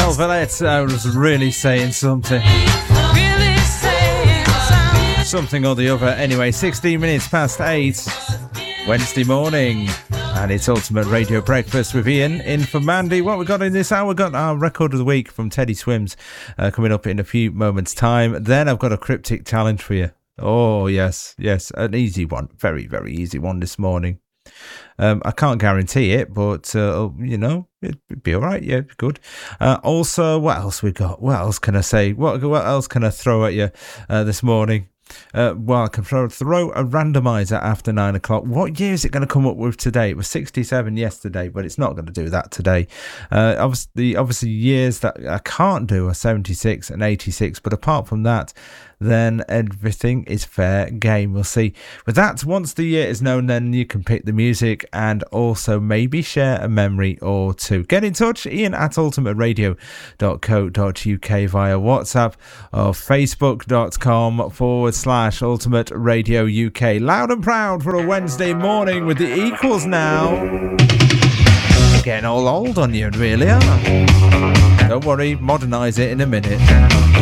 Velvet, I was really saying something. Something or the other. Anyway, 16 minutes past 8, Wednesday morning. And it's Ultimate Radio Breakfast with Ian in for Mandy. What we got in this hour? We've got our record of the week from Teddy Swims coming up in a few moments' time. Then I've got a cryptic challenge for you. Oh, yes, an easy one. Very, very easy one this morning. I can't guarantee it, but, it'd be all right. Yeah, good. Also, what else we got? What else can I say? What else can I throw at you this morning? I can throw a randomizer after 9 o'clock. What year is it going to come up with today? It was 67 yesterday, but it's not going to do that today. Obviously, years that I can't do are 76 and 86, but apart from that, then everything is fair game. We'll see. With that, once the year is known, then you can pick the music and also maybe share a memory or two. Get in touch, Ian at ultimateradio.co.uk via WhatsApp or facebook.com/Ultimate Radio UK. Loud and proud for a Wednesday morning with the Equals now. Getting all old on you, really, aren't I? Don't worry, modernise it in a minute.